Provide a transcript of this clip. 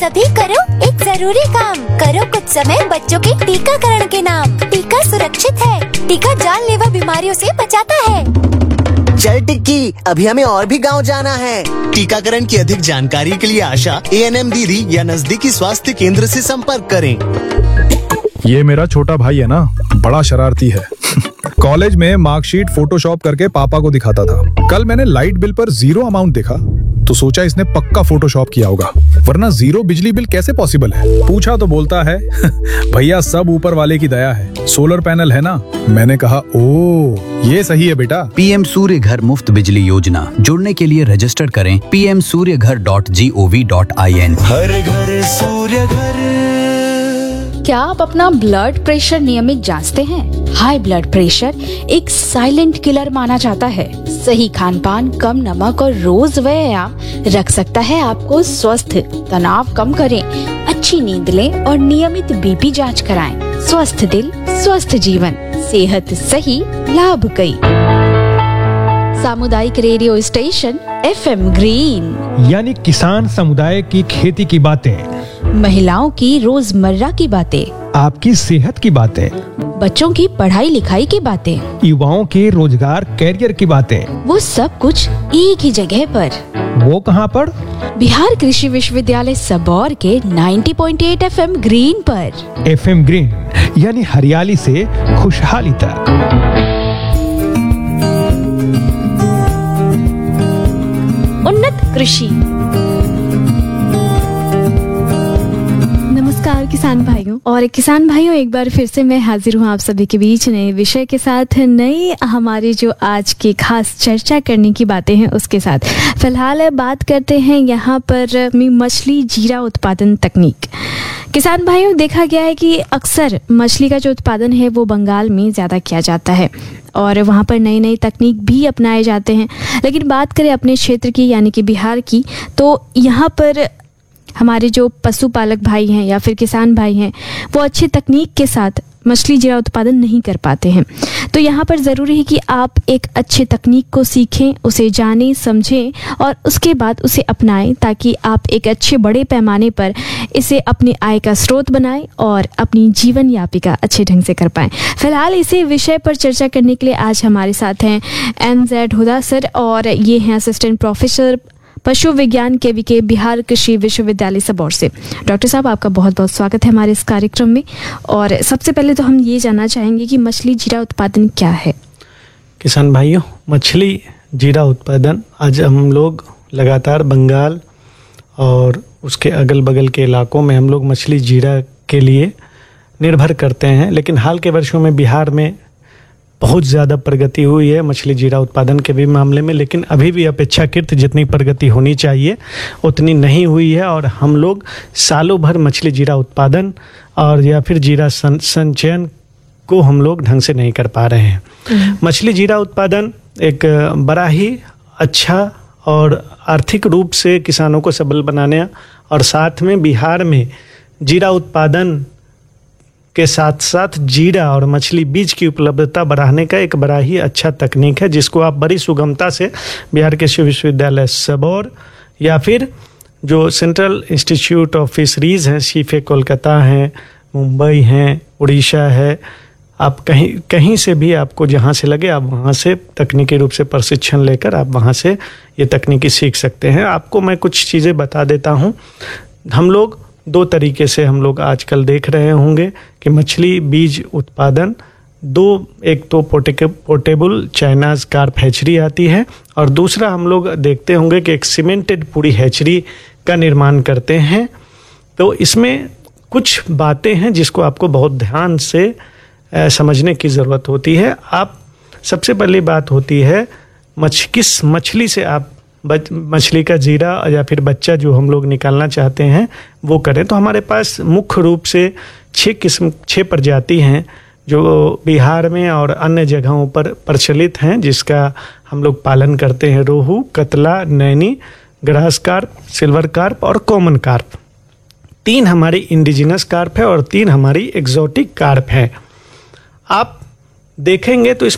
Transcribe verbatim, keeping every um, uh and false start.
सभी करो एक जरूरी काम, करो कुछ समय बच्चों के टीकाकरण के नाम। टीका सुरक्षित है, टीका जानलेवा बीमारियों से बचाता है। चल टिक्की, अभी हमें और भी गांव जाना है। टीकाकरण की अधिक जानकारी के लिए आशा, ए एन एम दीदी या नजदीकी स्वास्थ्य केंद्र से संपर्क करें। ये मेरा छोटा भाई है ना, बड़ा शरारती है। कॉलेज में मार्कशीट फोटोशॉप करके पापा को दिखाता था। कल मैंने लाइट बिल पर जीरो अमाउंट देखा तो सोचा इसने पक्का फोटोशॉप किया होगा, वरना जीरो बिजली बिल कैसे पॉसिबल है। पूछा तो बोलता है भैया सब ऊपर वाले की दया है, सोलर पैनल है ना। मैंने कहा ओ ये सही है बेटा। पीएम सूर्य घर मुफ्त बिजली योजना, जुड़ने के लिए रजिस्टर करें पी एम सूर्य घर dot G O V dot I N. हर घर सूर्य घर। क्या आप अपना ब्लड प्रेशर नियमित जांचते हैं? हाई ब्लड प्रेशर एक साइलेंट किलर माना जाता है। सही खान पान, कम नमक और रोज व्यायाम रख सकता है आपको स्वस्थ। तनाव कम करें, अच्छी नींद लें और नियमित बीपी जांच कराएं। स्वस्थ दिल, स्वस्थ जीवन, सेहत सही, लाभ कई। सामुदायिक radio station F M green, यानी किसान समुदाय की खेती की बातें, महिलाओं की रोजमर्रा की बातें, आपकी सेहत की बातें, बच्चों की पढ़ाई लिखाई की बातें, युवाओं के रोजगार कैरियर की बातें, वो सब कुछ एक ही जगह पर। वो कहाँ पर? बिहार कृषि विश्वविद्यालय सबौर के नब्बे पॉइंट आठ एफ एम ग्रीन पर। एफ एम ग्रीन यानी हरियाली से खुशहाली तक। उन्नत कृषि। नमस्कार किसान भाइयों और किसान भाइयों, एक बार फिर से मैं हाजिर हूँ आप सभी के बीच नए विषय के साथ, नई हमारी जो आज की खास चर्चा करने की बातें हैं उसके साथ। फिलहाल बात करते हैं यहाँ पर मछली जीरा उत्पादन तकनीक। किसान भाइयों, देखा गया है कि अक्सर मछली का जो उत्पादन है वो बंगाल में ज़्यादा किया जाता है और वहाँ पर नई नई तकनीक भी अपनाए जाते हैं। लेकिन बात करें अपने क्षेत्र की यानी कि बिहार की, तो यहाँ पर हमारे जो पशुपालक भाई हैं या फिर किसान भाई हैं वो अच्छी तकनीक के साथ मछली जीरा उत्पादन नहीं कर पाते हैं। तो यहाँ पर ज़रूरी है कि आप एक अच्छे तकनीक को सीखें, उसे जानें, समझें और उसके बाद उसे अपनाएं, ताकि आप एक अच्छे बड़े पैमाने पर इसे अपनी आय का स्रोत बनाएं और अपनी जीवन यापिका अच्छे ढंग से कर पाएं। फिलहाल इसी विषय पर चर्चा करने के लिए आज हमारे साथ हैं एन जेड हुदा सर और ये हैं असिस्टेंट प्रोफेसर पशु विज्ञान के विके बिहार कृषि विश्वविद्यालय सबौर से। डॉक्टर साहब, आपका बहुत बहुत स्वागत है हमारे इस कार्यक्रम में। और सबसे पहले तो हम ये जानना चाहेंगे कि मछली जीरा उत्पादन क्या है? किसान भाइयों, मछली जीरा उत्पादन आज हम लोग लगातार बंगाल और उसके अगल बगल के इलाकों में हम लोग मछली जीरा के लिए निर्भर करते हैं। लेकिन हाल के वर्षों में बिहार में बहुत ज़्यादा प्रगति हुई है मछली जीरा उत्पादन के भी मामले में, लेकिन अभी भी अपेक्षाकृत जितनी प्रगति होनी चाहिए उतनी नहीं हुई है। और हम लोग सालों भर मछली जीरा उत्पादन और या फिर जीरा संचयन को हम लोग ढंग से नहीं कर पा रहे हैं। मछली जीरा उत्पादन एक बड़ा ही अच्छा और आर्थिक रूप से किसानों को सबल बनाने और साथ में बिहार में जीरा उत्पादन के साथ साथ जीरा और मछली बीज की उपलब्धता बढ़ाने का एक बड़ा ही अच्छा तकनीक है, जिसको आप बड़ी सुगमता से बिहार कृषि विश्वविद्यालय सबौर या फिर जो सेंट्रल इंस्टीट्यूट ऑफ फिशरीज़ हैं, सीफे कोलकाता हैं, मुंबई हैं, उड़ीसा है, आप कहीं कहीं से भी आपको जहाँ से लगे आप वहाँ से तकनीकी रूप से प्रशिक्षण लेकर आप वहाँ से ये तकनीकी सीख सकते हैं। आपको मैं कुछ चीज़ें बता देता हूँ। हम लोग दो तरीके से हम लोग आजकल देख रहे होंगे कि मछली बीज उत्पादन दो, एक तो पोर्टे पोर्टेबल चाइनाज कार्प हैचरी आती है और दूसरा हम लोग देखते होंगे कि एक सीमेंटेड पूरी हैचरी का निर्माण करते हैं। तो इसमें कुछ बातें हैं जिसको आपको बहुत ध्यान से आ, समझने की ज़रूरत होती है। आप सबसे पहली बात होती है मछ किस मछली से आप मछली का जीरा या फिर बच्चा जो हम लोग निकालना चाहते हैं वो करें। तो हमारे पास मुख्य रूप से छः किस्म छः प्रजाति हैं जो बिहार में और अन्य जगहों पर प्रचलित हैं, जिसका हम लोग पालन करते हैं। रोहू, कतला, Naini, grass carp, silver carp और कॉमन कार्प। तीन हमारी इंडिजिनस कार्प है और तीन हमारी एग्जोटिक कार्प है। आप देखेंगे तो इस